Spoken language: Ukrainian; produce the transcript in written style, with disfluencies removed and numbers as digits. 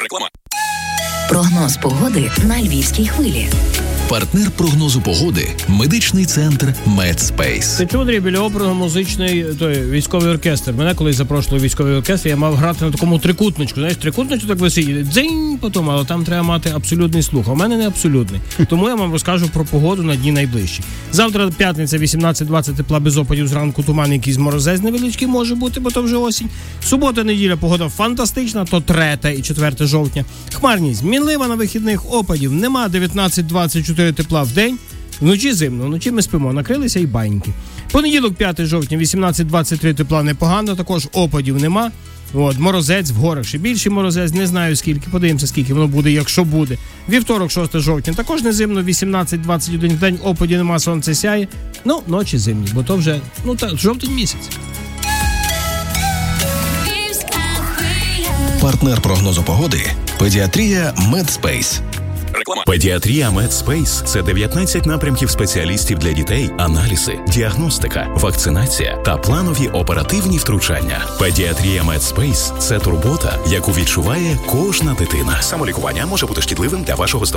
Прогноз погоди на Львівській хвилі. Партнер прогнозу погоди – медичний центр Медспейс. Ти чув, Андрій, біля округу музичний військовий оркестр. Мене колись запрошували в військовий оркестр, я мав грати на такому трикутничку. Знаєш, трикутничку так висить, дзинь, потім, але там треба мати абсолютний слух. А у мене не абсолютний. Тому я вам розкажу про погоду на дні найближчі. Завтра п'ятниця, 18-20 тепла без опадів, зранку туман, якийсь морозець невеличкий може бути, бо то вже осінь. Субота, неділя, погода фантастична, то 3 і 4 жовтня. Хмарність мінлива на вихідних, опадів нема, 19-24 тепла в день, вночі зимно, вночі ми спимо, накрилися і баньки. Понеділок, 5 жовтня, 18-23 тепла непогано, також опадів нема. Морозець в горах, ще більший морозець, не знаю скільки, подивимося скільки воно буде, якщо буде. Вівторок, 6 жовтня, також не зимно, 18-21 в день, опадів нема, сонце сяє, ночі зимні, бо то вже, жовтень місяць. Партнер прогнозу погоди – педіатрія Медспейс. Педіатрія Медспейс – це 19 напрямків спеціалістів для дітей, аналізи, діагностика, вакцинація та планові оперативні втручання. Педіатрія Медспейс – це турбота, яку відчуває кожна дитина. Самолікування може бути шкідливим для вашого здоров'я.